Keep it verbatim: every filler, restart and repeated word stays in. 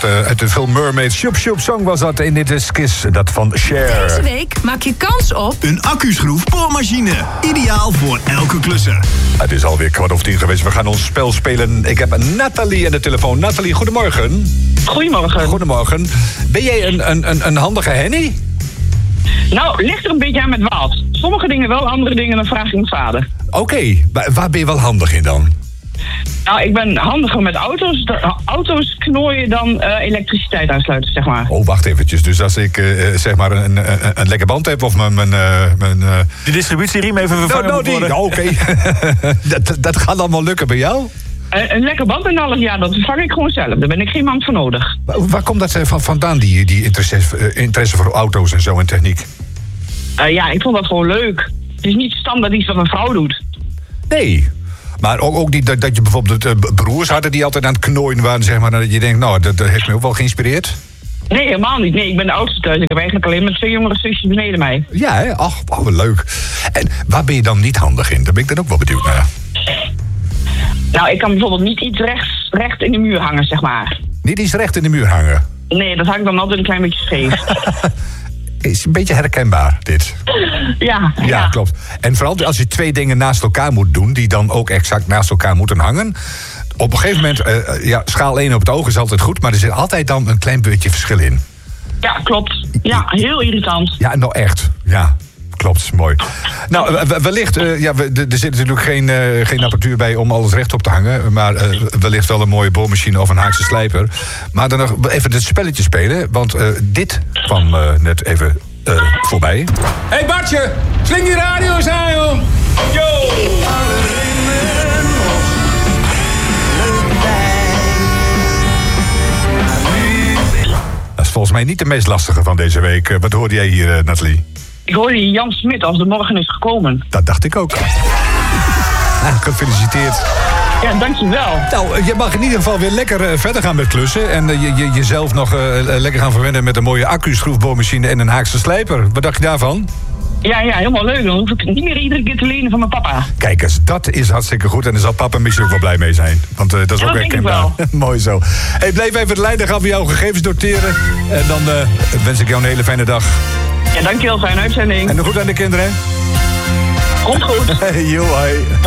uit, uh, uit de film Mermaid. Shoop Shoop Song was dat in dit is Kiss, dat van Cher. Deze week maak je kans op een accuschroef boormachine. Ideaal voor elke klusser. Het is alweer kwart over tien geweest. We gaan ons spel spelen. Ik heb Nathalie aan de telefoon. Nathalie, goedemorgen. Goedemorgen. Goedemorgen. Ben jij een, een, een, een handige Henny? Nou, ligt er een beetje aan met wat. Sommige dingen wel, andere dingen dan vraag ik mijn vader. Oké, okay. Waar ben je wel handig in dan? Nou, ik ben handiger met auto's. De, auto's knooien dan uh, elektriciteit aansluiten, zeg maar. Oh, wacht eventjes. Dus als ik uh, zeg maar een, een, een lekker band heb of mijn... mijn, uh, mijn uh... De distributieriem even vervangen no, no, moet worden. Oké. Okay. dat, dat gaat allemaal lukken bij jou? Een, een lekker band en alles, ja, dat vervang ik gewoon zelf. Daar ben ik geen man voor nodig. Waar, waar komt dat van, vandaan, die, die interesse, uh, interesse voor auto's en zo en techniek? Uh, ja, ik vond dat gewoon leuk. Het is niet standaard iets wat een vrouw doet. Nee. Maar ook, ook niet dat, dat je bijvoorbeeld uh, broers hadden die altijd aan het knooien waren, zeg maar, dat je denkt, nou, dat, dat heeft me ook wel geïnspireerd? Nee, helemaal niet. Nee, ik ben de oudste thuis. Ik heb eigenlijk alleen maar twee jongere zusjes beneden mij. Ja, hè? Ach, oh, wat leuk. En waar ben je dan niet handig in? Daar ben ik dan ook wel benieuwd naar. Nou, ik kan bijvoorbeeld niet iets rechts, recht in de muur hangen, zeg maar. Niet iets recht in de muur hangen? Nee, dat hangt dan altijd een klein beetje scheef. Is een beetje herkenbaar, dit. Ja, ja. Ja, klopt. En vooral als je twee dingen naast elkaar moet doen, die dan ook exact naast elkaar moeten hangen. Op een gegeven moment, uh, ja, schaal één op het oog is altijd goed, maar er zit altijd dan een klein beetje verschil in. Ja, klopt. Ja, heel irritant. Ja, nou echt. Ja, klopt. Mooi. Nou, wellicht, uh, ja, er zit natuurlijk geen, uh, geen apparatuur bij om alles recht op te hangen, maar uh, wellicht wel een mooie boormachine of een Haakse slijper. Maar dan nog even het spelletje spelen, want uh, dit kwam uh, net even uh, voorbij. Hé hey Bartje, sling die radio eens aan, joh! Yo! Dat is volgens mij niet de meest lastige van deze week. Uh, wat hoorde jij hier, uh, Nathalie? Ik hoorde Jan Smit als de morgen is gekomen. Dat dacht ik ook. Ah, gefeliciteerd. Ja, dankjewel. Nou, je mag in ieder geval weer lekker uh, verder gaan met klussen. En uh, je, je, jezelf nog uh, lekker gaan verwennen met een mooie accu-schroefboormachine en een Haakse slijper. Wat dacht je daarvan? Ja, ja, helemaal leuk. Dan hoef ik niet meer iedere keer te lenen van mijn papa. Kijk eens, dat is hartstikke goed. En daar zal papa misschien ook wel blij mee zijn. Want uh, dat is ja, ook dat herkenbaar. Mooi zo. Hey, blijf even de lijn, dan gaan we jouw gegevens noteren. En dan uh, wens ik jou een hele fijne dag. Ja, dankjewel. Fijne uitzending. En nog goed aan de kinderen. Komt goed. Hey, yo, hoi.